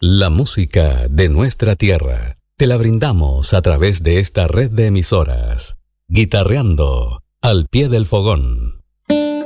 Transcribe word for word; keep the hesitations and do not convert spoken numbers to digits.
La música de nuestra tierra te la brindamos a través de esta red de emisoras. Guitarreando al pie del fogón.